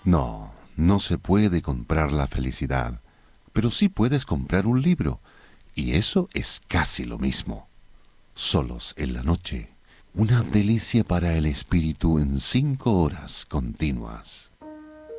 No, no se puede comprar la felicidad, pero sí puedes comprar un libro, y eso es casi lo mismo. Solos en la noche, una delicia para el espíritu en 5 horas continuas.